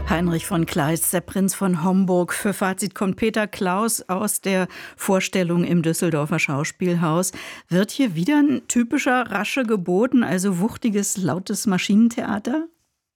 Heinrich von Kleist, der Prinz von Homburg. Für Fazit kommt Peter Klaus aus der Vorstellung im Düsseldorfer Schauspielhaus. Wird hier wieder ein typischer Rasche geboten, also wuchtiges, lautes Maschinentheater?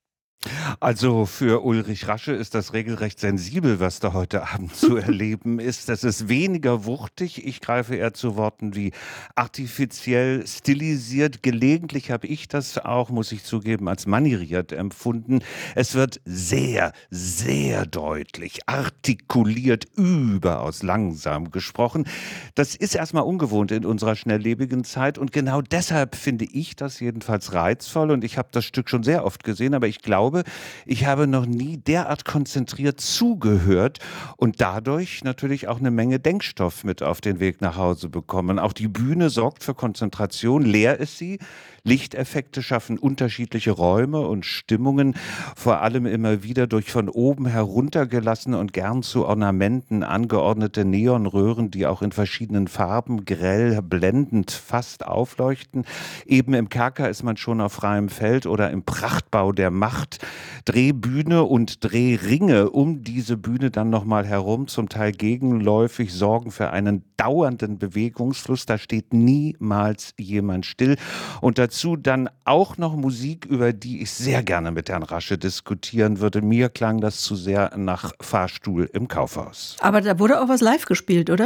Also für Ulrich Rasche ist das regelrecht sensibel, was da heute Abend zu erleben ist. Das ist weniger wuchtig. Ich greife eher zu Worten wie artifiziell, stilisiert. Gelegentlich habe ich das auch, muss ich zugeben, als manieriert empfunden. Es wird sehr, sehr deutlich, artikuliert, überaus langsam gesprochen. Das ist erstmal ungewohnt in unserer schnelllebigen Zeit und genau deshalb finde ich das jedenfalls reizvoll und ich habe das Stück schon sehr oft gesehen, aber ich glaube, ich habe noch nie derart konzentriert zugehört und dadurch natürlich auch eine Menge Denkstoff mit auf den Weg nach Hause bekommen. Auch die Bühne sorgt für Konzentration, leer ist sie. Lichteffekte schaffen unterschiedliche Räume und Stimmungen, vor allem immer wieder durch von oben heruntergelassene und gern zu Ornamenten angeordnete Neonröhren, die auch in verschiedenen Farben grell, blendend fast aufleuchten. Eben im Kerker ist man schon auf freiem Feld oder im Prachtbau der Macht. Drehbühne und Drehringe um diese Bühne dann nochmal herum, zum Teil gegenläufig, sorgen für einen dauernden Bewegungsfluss. Da steht niemals jemand still. Und dazu dann auch noch Musik, über die ich sehr gerne mit Herrn Rasche diskutieren würde. Mir klang das zu sehr nach Fahrstuhl im Kaufhaus. Aber da wurde auch was live gespielt, oder?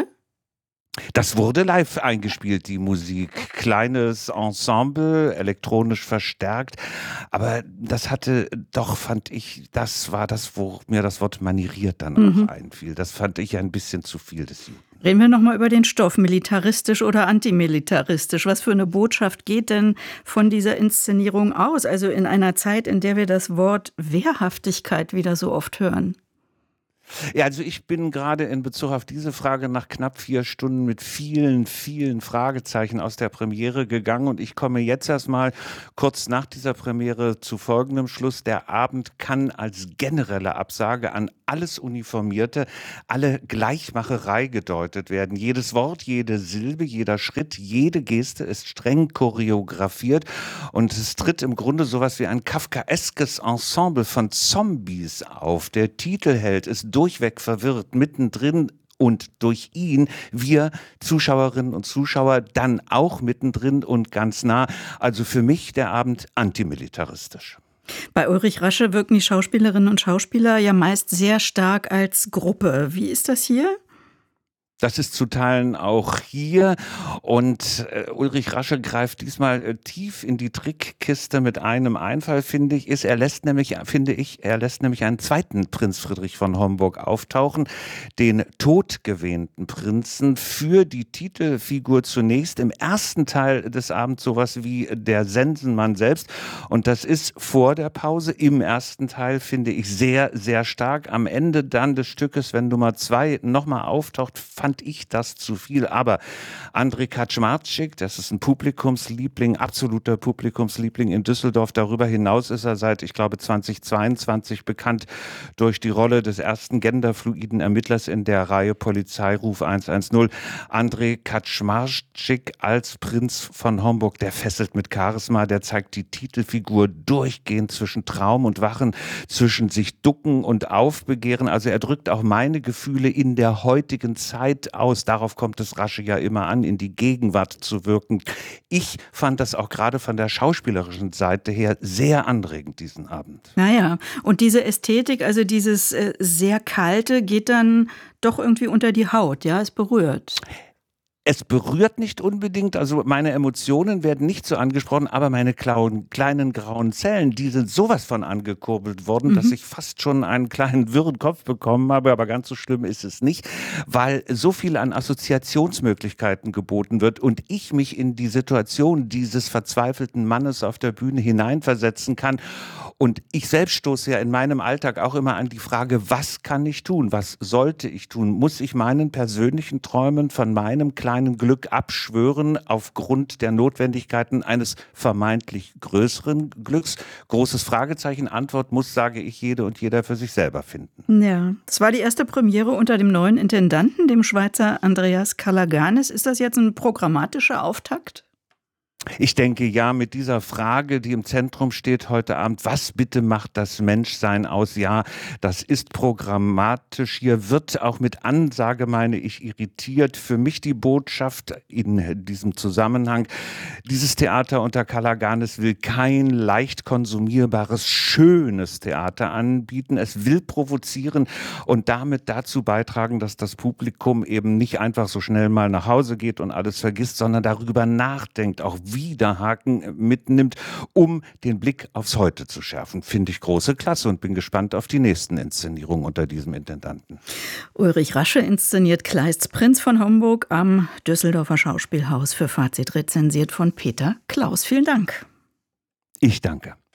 Das wurde live eingespielt, die Musik. Kleines Ensemble, elektronisch verstärkt. Aber das hatte doch, fand ich, das war das, wo mir das Wort manieriert dann auch einfiel. Das fand ich ein bisschen zu viel des Guten. Reden wir nochmal über den Stoff, militaristisch oder antimilitaristisch. Was für eine Botschaft geht denn von dieser Inszenierung aus? Also in einer Zeit, in der wir das Wort Wehrhaftigkeit wieder so oft hören. Ja, also ich bin gerade in Bezug auf diese Frage nach knapp 4 Stunden mit vielen, vielen Fragezeichen aus der Premiere gegangen und ich komme jetzt erstmal kurz nach dieser Premiere zu folgendem Schluss. Der Abend kann als generelle Absage an alles Uniformierte, alle Gleichmacherei gedeutet werden. Jedes Wort, jede Silbe, jeder Schritt, jede Geste ist streng choreografiert und es tritt im Grunde sowas wie ein kafkaeskes Ensemble von Zombies auf. Der Titelheld ist durchweg verwirrt, mittendrin und durch ihn wir Zuschauerinnen und Zuschauer dann auch mittendrin und ganz nah. Also für mich der Abend antimilitaristisch. Bei Ulrich Rasche wirken die Schauspielerinnen und Schauspieler ja meist sehr stark als Gruppe. Wie ist das hier? Das ist zu Teilen auch hier und Ulrich Rasche greift diesmal tief in die Trickkiste mit einem Einfall, finde ich, er lässt nämlich einen zweiten Prinz Friedrich von Homburg auftauchen, den todgewehnten Prinzen, für die Titelfigur zunächst im ersten Teil des Abends sowas wie der Sensenmann selbst und das ist vor der Pause im ersten Teil, finde ich, sehr, sehr stark. Am Ende dann des Stückes, wenn Nummer 2 nochmal auftaucht, fand ich das zu viel, aber André Kaczmarczyk, das ist ein Publikumsliebling, absoluter Publikumsliebling in Düsseldorf. Darüber hinaus ist er seit, ich glaube, 2022 bekannt durch die Rolle des ersten genderfluiden Ermittlers in der Reihe Polizeiruf 110. André Kaczmarczyk als Prinz von Homburg, der fesselt mit Charisma, der zeigt die Titelfigur durchgehend zwischen Traum und Wachen, zwischen sich ducken und aufbegehren. Also er drückt auch meine Gefühle in der heutigen Zeit aus. Darauf kommt es Rasche ja immer an, in die Gegenwart zu wirken. Ich fand das auch gerade von der schauspielerischen Seite her sehr anregend, diesen Abend. Naja, und diese Ästhetik, also dieses sehr Kalte, geht dann doch irgendwie unter die Haut, ja, es berührt. Es berührt nicht unbedingt, also meine Emotionen werden nicht so angesprochen, aber meine kleinen grauen Zellen, die sind sowas von angekurbelt worden, dass ich fast schon einen kleinen wirren Kopf bekommen habe, aber ganz so schlimm ist es nicht, weil so viel an Assoziationsmöglichkeiten geboten wird und ich mich in die Situation dieses verzweifelten Mannes auf der Bühne hineinversetzen kann. Und ich selbst stoße ja in meinem Alltag auch immer an die Frage, was kann ich tun? Was sollte ich tun? Muss ich meinen persönlichen Träumen von meinem kleinen Glück abschwören aufgrund der Notwendigkeiten eines vermeintlich größeren Glücks? Großes Fragezeichen. Antwort muss, sage ich, jede und jeder für sich selber finden. Ja, das war die erste Premiere unter dem neuen Intendanten, dem Schweizer Andreas Calaganis. Ist das jetzt ein programmatischer Auftakt? Ich denke, ja, mit dieser Frage, die im Zentrum steht heute Abend, was bitte macht das Menschsein aus? Ja, das ist programmatisch. Hier wird auch mit Ansage, meine ich, irritiert. Für mich die Botschaft in diesem Zusammenhang: Dieses Theater unter Calaganis will kein leicht konsumierbares, schönes Theater anbieten. Es will provozieren und damit dazu beitragen, dass das Publikum eben nicht einfach so schnell mal nach Hause geht und alles vergisst, sondern darüber nachdenkt, auch Widerhaken mitnimmt, um den Blick aufs Heute zu schärfen. Finde ich große Klasse und bin gespannt auf die nächsten Inszenierungen unter diesem Intendanten. Ulrich Rasche inszeniert Kleists Prinz von Homburg am Düsseldorfer Schauspielhaus, für Fazit rezensiert von Peter Klaus. Vielen Dank. Ich danke.